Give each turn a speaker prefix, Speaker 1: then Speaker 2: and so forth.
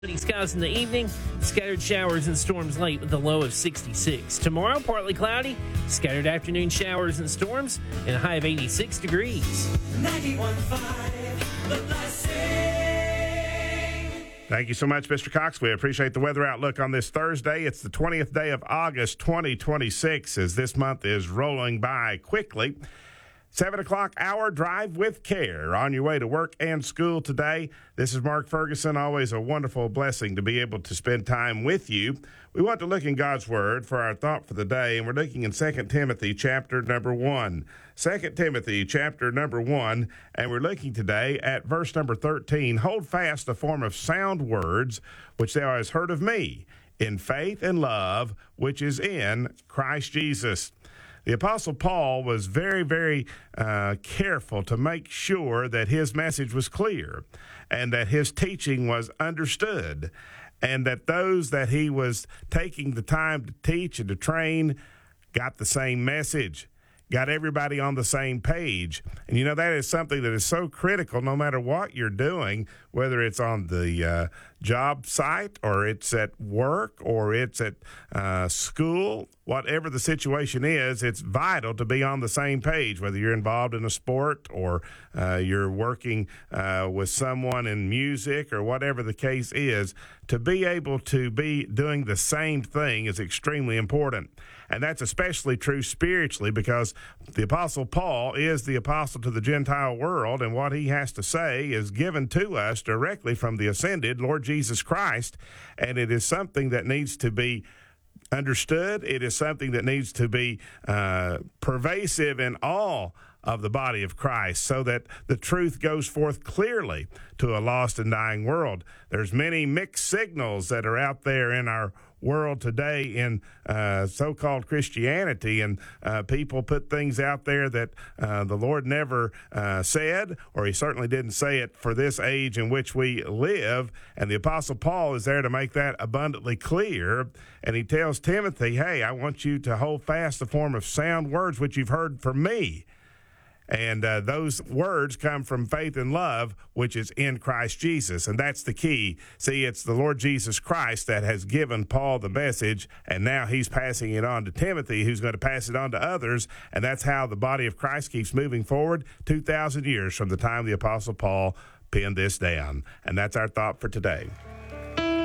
Speaker 1: Skies in the evening, scattered showers and storms late with a low of 66. Tomorrow, partly cloudy, scattered afternoon showers and storms, and a high of 86 degrees.
Speaker 2: 91.5 The Blessing.
Speaker 3: Thank you so much, Mr. Cox. We appreciate the weather outlook on this Thursday. It's the 20th day of August, 2026, as this month is rolling by quickly. 7 o'clock hour drive with care on your way to work and school today. This is Mark Ferguson. Always a wonderful blessing to be able to spend time with you. We want to look in God's Word for our thought for the day, and we're looking in 2 Timothy chapter number 1. 2 Timothy chapter number 1, and we're looking today at verse number 13. Hold fast the form of sound words which thou hast heard of me, in faith and love which is in Christ Jesus. The Apostle Paul was very, very careful to make sure that his message was clear and that his teaching was understood and that those that he was taking the time to teach and to train got the same message, got everybody on the same page. And, you know, that is something that is so critical no matter what you're doing, whether it's on the job site or it's at work or it's at school, whatever the situation is, it's vital to be on the same page, whether you're involved in a sport or you're working with someone in music or whatever the case is. To be able to be doing the same thing is extremely important. And that's especially true spiritually because the Apostle Paul is the apostle to the Gentile world, and what he has to say is given to us directly from the ascended Lord Jesus Christ, and it is something that needs to be understood. It is something that needs to be pervasive in all of the body of Christ so that the truth goes forth clearly to a lost and dying world. There's many mixed signals that are out there in our world today in so-called Christianity, and people put things out there that the Lord never said, or he certainly didn't say it for this age in which we live, and the Apostle Paul is there to make that abundantly clear, and he tells Timothy, hey, I want you to hold fast the form of sound words which you've heard from me. And those words come from faith and love, which is in Christ Jesus. And that's the key. See, it's the Lord Jesus Christ that has given Paul the message, and now he's passing it on to Timothy, who's going to pass it on to others. And that's how the body of Christ keeps moving forward 2,000 years from the time the Apostle Paul penned this down. And that's our thought for today.